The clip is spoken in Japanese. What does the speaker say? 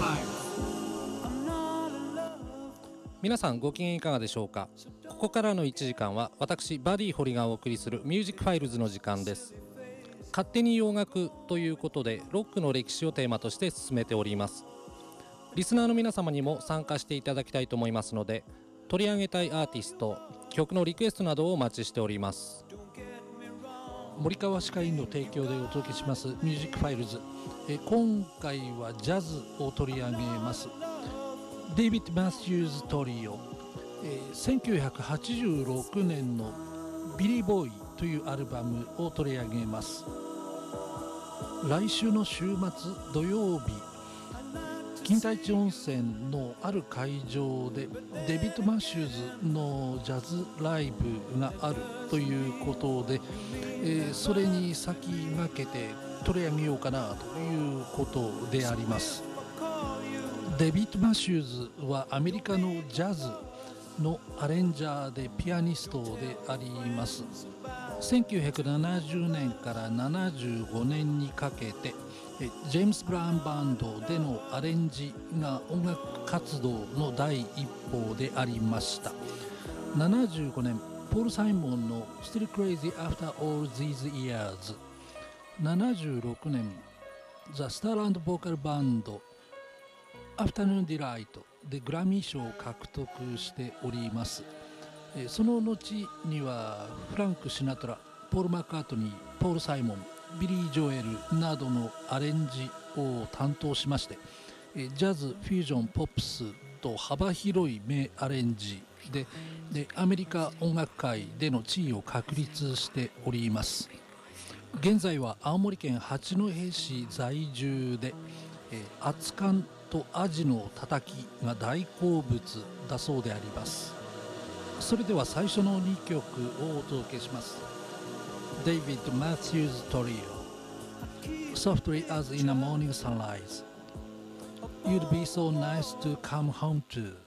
皆さんご機嫌いかがでしょうか。ここからの1時間は私バディ堀がお送りするミュージックファイルズの時間です。勝手に洋楽ということでロックの歴史をテーマとして進めております。リスナーの皆様にも参加していただきたいと思いますので、取り上げたいアーティスト、曲のリクエストなどをお待ちしております。 森川歯科医の提供でお届けしますミュージックファイルズ。今回はジャズを取り上げます。デイビッド・マシューズ・トリオ、1986年のビリー・ボーイというアルバムを取り上げます。来週の週末土曜日、金田一温泉のある会場でデビッド・マシューズのジャズライブがあるということで、それに先駆けて取り上げようかなということであります。デビッド・マシューズはアメリカのジャズのアレンジャーでピアニストであります。1970年から75年にかけてジェームス・ブラウンバンドでのアレンジが音楽活動の第一歩でありました。75年、ポール・サイモンの Still Crazy After All These Years、 76年、The Star and Vocal Band Afternoon Delight でグラミー賞を獲得しております。その後にはフランク・シナトラ、ポール・マッカートニー、ポール・サイモン、ビリー・ジョエルなどのアレンジを担当しまして、ジャズ、フュージョン、ポップスと幅広い名アレンジでアメリカ音楽界での地位を確立しております。現在は青森県八戸市在住で、熱燗とアジのたたきが大好物だそうであります。それでは最初の2曲をお届けします。David Matthews Trio Softly as in a morning sunrise You'd be so nice to come home to